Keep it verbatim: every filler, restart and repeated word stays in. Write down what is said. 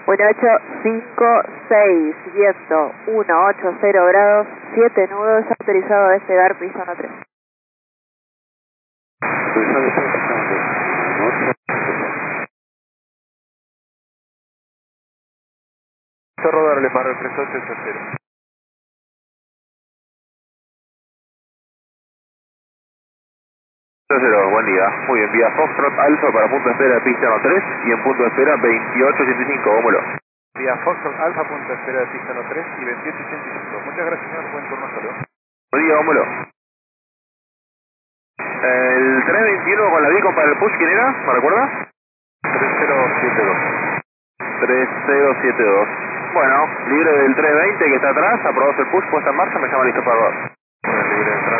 uno ocho cinco seis, viento uno ocho cero grados, siete nudos, autorizado a despegar, pista uno tres. Autorizado a despegar, pista uno tres. Cerro Darle, para el tres ocho ocho cero. cero, buen día. Muy bien, vía Foxtrot Alfa para punto de espera de pista uno tres y en punto de espera veintiocho ochenta y cinco, vámonos. Vía Foxtrot Alfa, punto de espera de pista uno tres y veintiocho ochenta y cinco. Muchas gracias, señor. Buen turno, hasta luego. Buen día, vámonos. El tres veintiuno con la Beacon para el push, ¿quién era? ¿Me recuerda? tres cero siete dos. tres cero siete dos. Bueno, libre del tres veinte que está atrás, aprobado el push, puesta en marcha, me llama listo para... Libre del